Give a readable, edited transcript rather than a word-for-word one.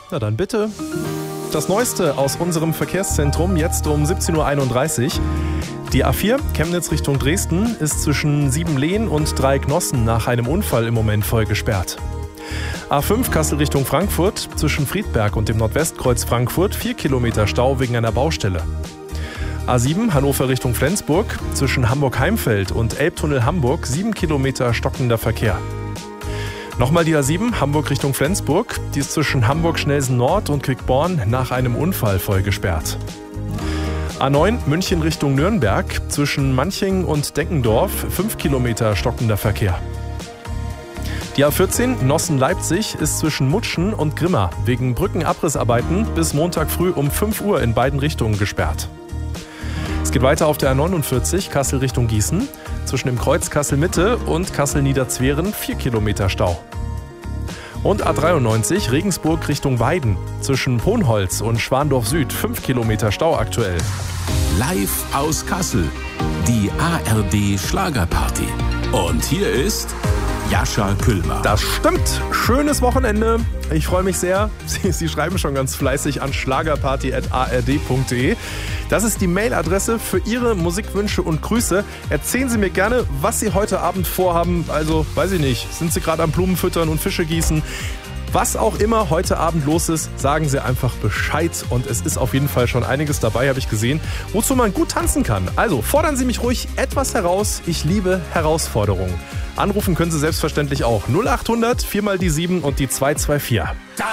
Na dann bitte. Das Neueste aus unserem Verkehrszentrum jetzt um 17.31 Uhr. Die A4 Chemnitz Richtung Dresden ist zwischen Siebenlehen und Dreiecknossen nach einem Unfall im Moment voll gesperrt. A5 Kassel Richtung Frankfurt zwischen Friedberg und dem Nordwestkreuz Frankfurt 4 Kilometer Stau wegen einer Baustelle. A7 Hannover Richtung Flensburg zwischen Hamburg-Heimfeld und Elbtunnel Hamburg 7 Kilometer stockender Verkehr. Nochmal die A7 Hamburg Richtung Flensburg, die ist zwischen Hamburg-Schnelsen Nord und Quickborn nach einem Unfall voll gesperrt. A9 München Richtung Nürnberg zwischen Manching und Deckendorf 5 Kilometer stockender Verkehr. Die A14 Nossen-Leipzig ist zwischen Mutschen und Grimma wegen Brückenabrissarbeiten bis Montag früh um 5 Uhr in beiden Richtungen gesperrt. Es geht weiter auf der A49 Kassel Richtung Gießen. Zwischen dem Kreuz Kassel-Mitte und Kassel-Niederzweren 4 Kilometer Stau. Und A93 Regensburg Richtung Weiden. Zwischen Ponholz und Schwandorf Süd 5 Kilometer Stau aktuell. Live aus Kassel, die ARD Schlagerparty. Und hier ist Jascha Küllmer. Das stimmt. Schönes Wochenende. Ich freue mich sehr. Sie schreiben schon ganz fleißig an schlagerparty@ard.de. Das ist die Mailadresse für Ihre Musikwünsche und Grüße. Erzählen Sie mir gerne, was Sie heute Abend vorhaben. Also, weiß ich nicht, sind Sie gerade am Blumen füttern und Fische gießen? Was auch immer heute Abend los ist, sagen Sie einfach Bescheid. Und es ist auf jeden Fall schon einiges dabei, habe ich gesehen, wozu man gut tanzen kann. Also fordern Sie mich ruhig etwas heraus. Ich liebe Herausforderungen. Anrufen können Sie selbstverständlich auch 0800 4 mal die 7 und die 224.